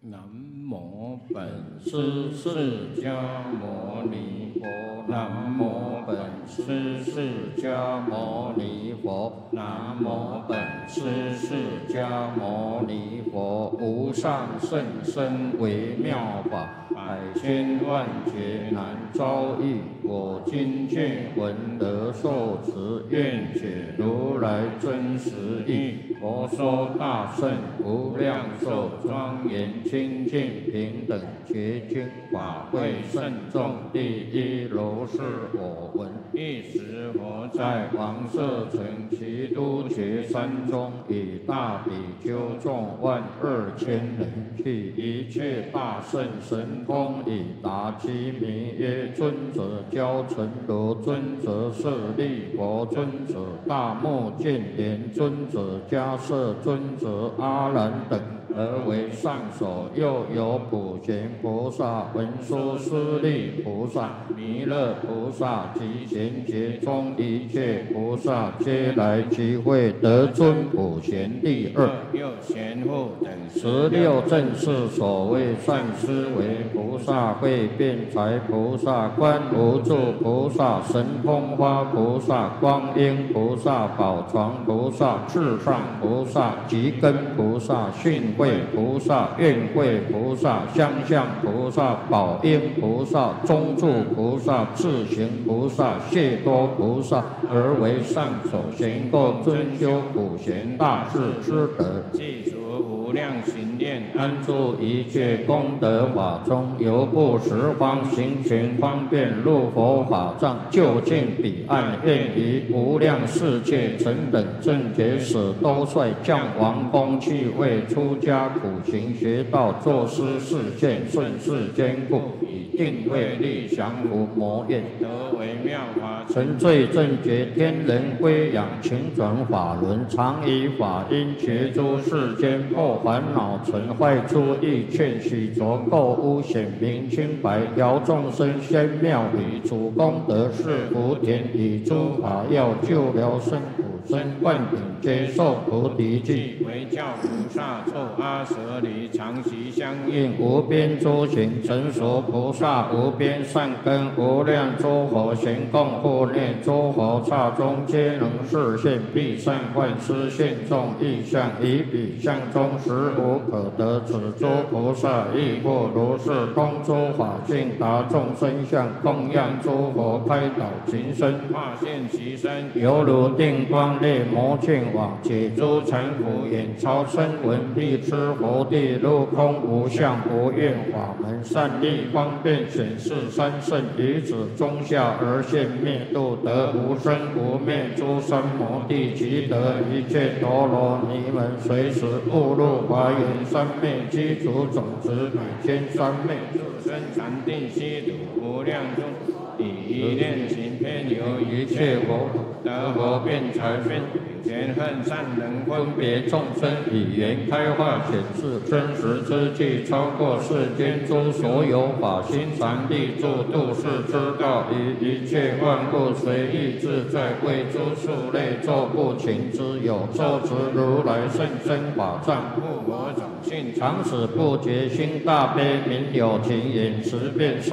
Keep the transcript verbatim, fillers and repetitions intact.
南无本师释迦牟尼佛，南无本师释迦牟尼佛，南无本师释迦牟尼佛。无上甚深微妙法，百千万劫难遭遇。我今见闻得受持，愿解如来真实义。佛说大圣无量寿庄严清净平等觉经法会慎重第一如是我闻。一时佛在王舍城齐都觉山中，以大比丘众万二千人，去一切大圣神通以达其名曰尊者交陈如尊者舍利佛尊者大目犍连尊者迦摄尊者阿难等，而为上首。又有普贤菩萨、文殊师利菩萨、弥勒菩萨及贤劫中一切菩萨，皆来集会，得尊普贤第二。又贤护等十六正是所谓善思维菩萨、会辩才菩萨、观无住菩萨、神通花菩萨、观音菩萨、宝床菩萨、至上菩萨、吉根菩萨、训慧菩萨、愿慧菩萨、相向菩萨、宝音菩萨、中住菩萨、智行菩萨、谢多菩萨，而为上首，行过尊修普贤大士之德，记除无量行念，安住一切功德法中，由不十方行群方便入佛法藏，就近彼岸，愿于无量世界成等正觉使，都率降王宫去为出家苦行学道，作施示现，顺世坚固，以定慧力降伏魔怨，得为妙法，成罪正觉天人归养，勤转法轮，常以法音觉诸世间破烦恼尘坏出意，劝许着垢污显明清白，调众生仙妙理，主功德是福田，以诸法药救疗生苦生，灌顶接受菩提记，为教菩萨作阿舍离，常习相应无边诸行，成熟菩萨无边善根，无量诸佛行供护念，诸佛刹中皆能示现，必善幻施现众意象，以彼相中实无可得。此诸菩萨亦复如是，通诸法性，达众生相，供养诸佛，开导情身，化现其身，犹如定光烈魔犍网，解诸尘浮，眼超声闻，必知佛地入空无相无愿法门，善利方便显示三圣，于此中下而现灭度，得无生无灭诸三摩地，即得一切陀罗尼门，随时误入华严三昧，基础种子百千三昧，入生禅定悉土无量中，以一念行遍游一切佛，得佛辩才辩前恨善人分别众生，以缘开化显示真实之际，超过世间诸所有法，心常地住度世之道，以一切万物随意自在，为诸数类作不勤之有，受持如来甚深法藏，护我种性，常使不觉心大悲，明有情眼持辩